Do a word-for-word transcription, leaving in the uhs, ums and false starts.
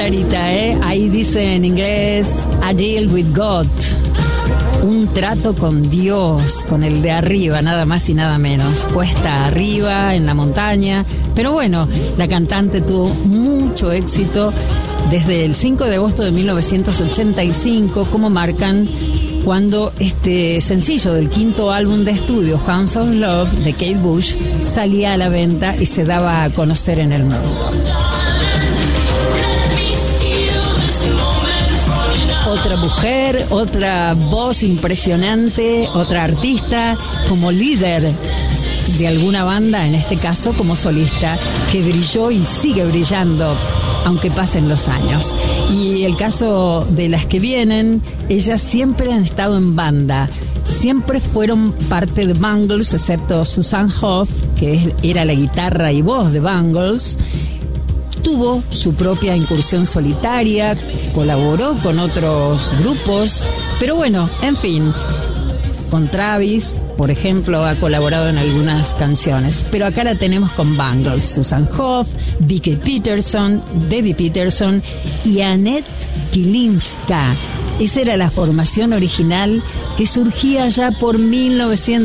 clarita, ¿eh? Ahí dice en inglés, a deal with God. Un trato con Dios, con el de arriba, nada más y nada menos. Cuesta arriba, en la montaña. Pero bueno, la cantante tuvo mucho éxito desde el cinco de agosto de mil novecientos ochenta y cinco, como marcan cuando este sencillo del quinto álbum de estudio, Hounds of Love, de Kate Bush, salía a la venta y se daba a conocer en el mundo. Otra mujer, otra voz impresionante, otra artista como líder de alguna banda, en este caso como solista, que brilló y sigue brillando aunque pasen los años. Y el caso de las que vienen, ellas siempre han estado en banda, siempre fueron parte de Bangles, excepto Susan Hoff, que era la guitarra y voz de Bangles. Tuvo su propia incursión solitaria, colaboró con otros grupos, pero bueno, en fin, con Travis, por ejemplo, ha colaborado en algunas canciones, pero acá la tenemos con Bangles, Susan Hoff, Vicky Peterson, Debbie Peterson y Annette Kilinska. Esa era la formación original que surgía ya por mil novecientos